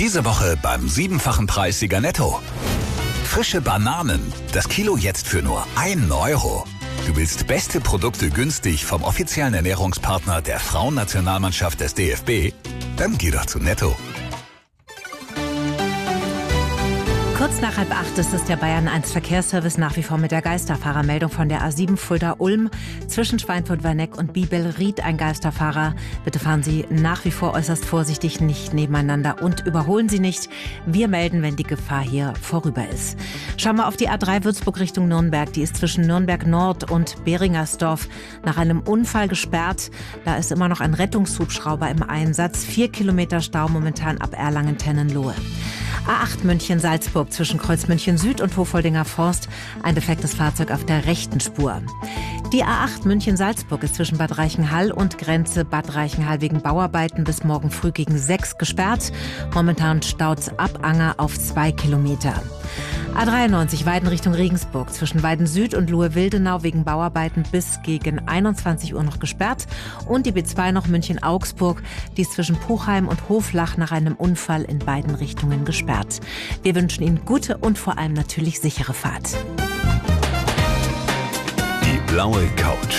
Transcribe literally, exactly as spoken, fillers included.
Diese Woche beim siebenfachen Preissieger Netto. Frische Bananen, das Kilo jetzt für nur einen Euro. Du willst beste Produkte günstig vom offiziellen Ernährungspartner der Frauennationalmannschaft des D F B? Dann geh doch zu Netto. Kurz nach halb acht ist es der Bayern eins Verkehrsservice nach wie vor mit der Geisterfahrermeldung von der A sieben Fulda-Ulm. Zwischen Schweinfurt-Werneck und Biebel-Ried ein Geisterfahrer. Bitte fahren Sie nach wie vor äußerst vorsichtig, nicht nebeneinander und überholen Sie nicht. Wir melden, wenn die Gefahr hier vorüber ist. Schauen wir auf die A drei Würzburg Richtung Nürnberg. Die ist zwischen Nürnberg Nord und Beringersdorf nach einem Unfall gesperrt. Da ist immer noch ein Rettungshubschrauber im Einsatz. Vier Kilometer Stau momentan ab Erlangen-Tennenlohe. A acht München-Salzburg zwischen Kreuz München Süd und Hofoldinger Forst. Ein defektes Fahrzeug auf der rechten Spur. Die A acht München-Salzburg ist zwischen Bad Reichenhall und Grenze Bad Reichenhall wegen Bauarbeiten bis morgen früh gegen sechs gesperrt. Momentan staut's ab Anger auf zwei Kilometer. A dreiundneunzig Weiden Richtung Regensburg zwischen Weiden Süd und Lohe-Wildenau wegen Bauarbeiten bis gegen einundzwanzig Uhr noch gesperrt. Und die B zwei noch München-Augsburg, die ist zwischen Puchheim und Hoflach nach einem Unfall in beiden Richtungen gesperrt. Wir wünschen Ihnen gute und vor allem natürlich sichere Fahrt. Die blaue Couch.